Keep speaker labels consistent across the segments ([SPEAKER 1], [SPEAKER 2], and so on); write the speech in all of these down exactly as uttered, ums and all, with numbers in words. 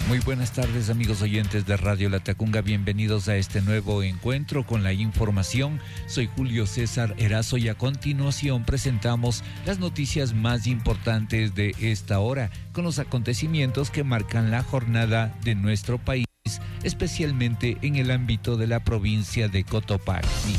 [SPEAKER 1] Muy buenas tardes, amigos oyentes de Radio Latacunga. Bienvenidos a este nuevo encuentro con la información. Soy Julio César Erazo y a continuación presentamos las noticias más importantes de esta hora, con los acontecimientos que marcan la jornada de nuestro país, especialmente en el ámbito de la provincia de Cotopaxi.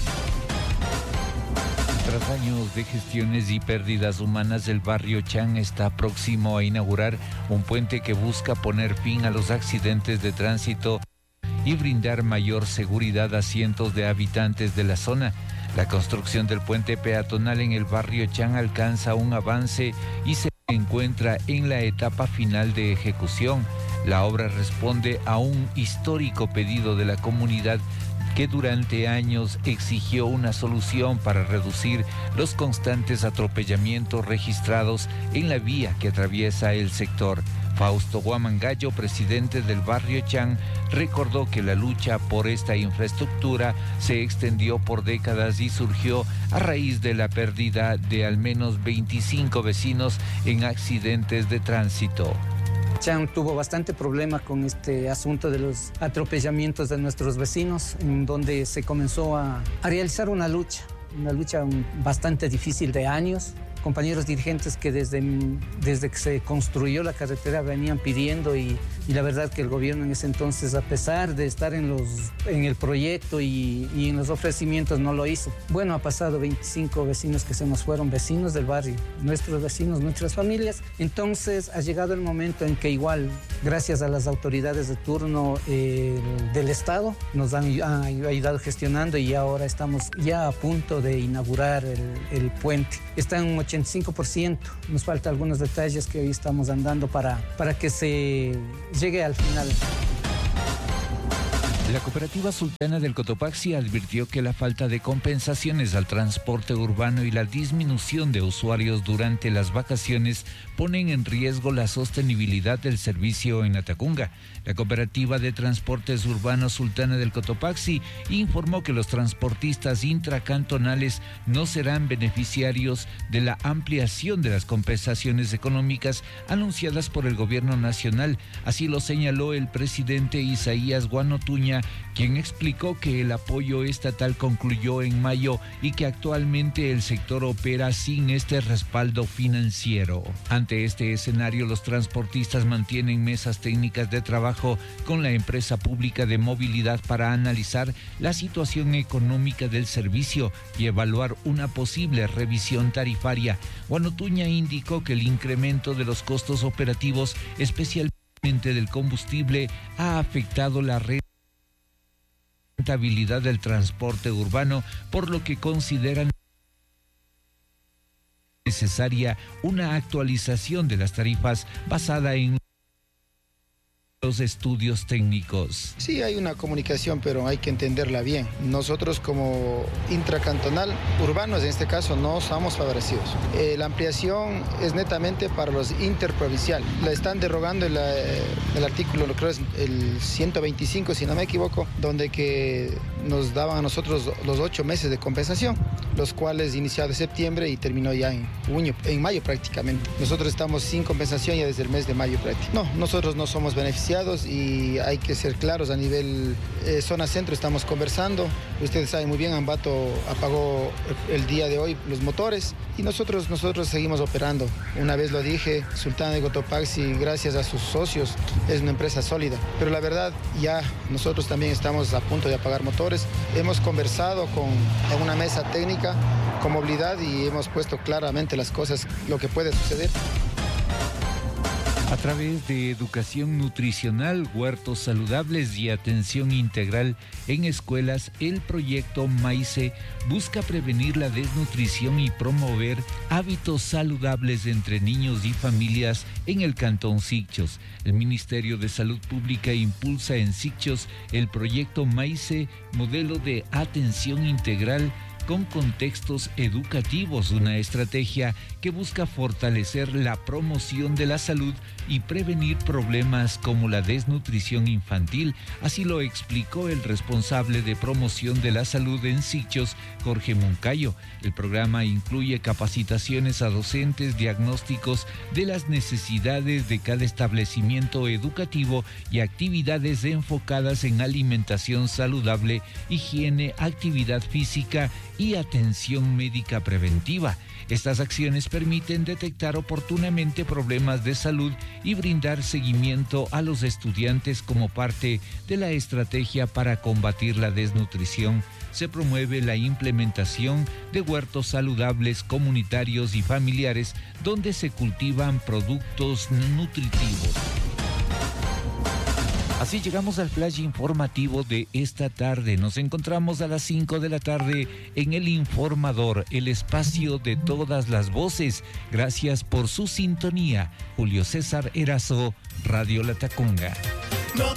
[SPEAKER 1] Tras años de gestiones y pérdidas humanas, el barrio Chan está próximo a inaugurar un puente que busca poner fin a los accidentes de tránsito y brindar mayor seguridad a cientos de habitantes de la zona. La construcción del puente peatonal en el barrio Chan alcanza un avance y se encuentra en la etapa final de ejecución. La obra responde a un histórico pedido de la comunidad que durante años exigió una solución para reducir los constantes atropellamientos registrados en la vía que atraviesa el sector. Fausto Guamangallo, presidente del barrio Chan, recordó que la lucha por esta infraestructura se extendió por décadas y surgió a raíz de la pérdida de al menos veinticinco vecinos en accidentes de tránsito.
[SPEAKER 2] Chan tuvo bastante problema con este asunto de los atropellamientos de nuestros vecinos, en donde se comenzó a, a realizar una lucha, una lucha bastante difícil de años. Compañeros dirigentes que desde, desde que se construyó la carretera venían pidiendo y, y la verdad que el gobierno en ese entonces, a pesar de estar en, los, en el proyecto y, y en los ofrecimientos, no lo hizo. Bueno, ha pasado veinticinco vecinos que se nos fueron, vecinos del barrio, nuestros vecinos, nuestras familias. Entonces ha llegado el momento en que igual, gracias a las autoridades de turno eh, del Estado, nos han, han ayudado gestionando y ahora estamos ya a punto de inaugurar el, el puente. Está en un ochenta y cinco por ciento, nos faltan algunos detalles que hoy estamos andando para, para que se llegue al final.
[SPEAKER 1] La Cooperativa Sultana del Cotopaxi advirtió que la falta de compensaciones al transporte urbano y la disminución de usuarios durante las vacaciones ponen en riesgo la sostenibilidad del servicio en Latacunga. La Cooperativa de Transportes Urbanos Sultana del Cotopaxi informó que los transportistas intracantonales no serán beneficiarios de la ampliación de las compensaciones económicas anunciadas por el gobierno nacional. Así lo señaló el presidente Isaías Guanotuña, quien explicó que el apoyo estatal concluyó en mayo y que actualmente el sector opera sin este respaldo financiero. Ante este escenario, los transportistas mantienen mesas técnicas de trabajo con la empresa pública de movilidad para analizar la situación económica del servicio y evaluar una posible revisión tarifaria. Guanotuña indicó que el incremento de los costos operativos, especialmente del combustible, ha afectado la red rentabilidad del transporte urbano, por lo que consideran necesaria una actualización de las tarifas basada en los estudios técnicos.
[SPEAKER 3] Sí, hay una comunicación, pero hay que entenderla bien. Nosotros como intracantonal, urbanos en este caso, no somos favorecidos. Eh, la ampliación es netamente para los interprovinciales. La están derogando el, el artículo, creo que es el ciento veinticinco, si no me equivoco, donde que nos daban a nosotros los ocho meses de compensación, los cuales inició de septiembre y terminó ya en junio, en mayo prácticamente. Nosotros estamos sin compensación ya desde el mes de mayo prácticamente. No, nosotros no somos beneficiados y hay que ser claros a nivel eh, zona centro. Estamos conversando, ustedes saben muy bien, Ambato apagó el día de hoy los motores y nosotros, nosotros seguimos operando. Una vez lo dije, Sultana de Cotopaxi, gracias a sus socios, es una empresa sólida, pero la verdad ya nosotros también estamos a punto de apagar motores. Hemos conversado con, en una mesa técnica con movilidad y hemos puesto claramente las cosas, lo que puede suceder.
[SPEAKER 1] A través de educación nutricional, huertos saludables y atención integral en escuelas, el proyecto MAICE busca prevenir la desnutrición y promover hábitos saludables entre niños y familias en el Cantón Sicchos. El Ministerio de Salud Pública impulsa en Sicchos el proyecto MAICE, modelo de atención integral con contextos educativos, una estrategia que busca fortalecer la promoción de la salud y prevenir problemas como la desnutrición infantil. Así lo explicó el responsable de promoción de la salud en Sichos, Jorge Moncayo. El programa incluye capacitaciones a docentes, diagnósticos de las necesidades de cada establecimiento educativo y actividades enfocadas en alimentación saludable, higiene, actividad física y atención médica preventiva. Estas acciones permiten detectar oportunamente problemas de salud y brindar seguimiento a los estudiantes como parte de la estrategia para combatir la desnutrición. Se promueve la implementación de huertos saludables comunitarios y familiares donde se cultivan productos nutritivos. Así llegamos al flash informativo de esta tarde. Nos encontramos a las cinco de la tarde en El Informador, el espacio de todas las voces. Gracias por su sintonía. Julio César Erazo, Radio Latacunga.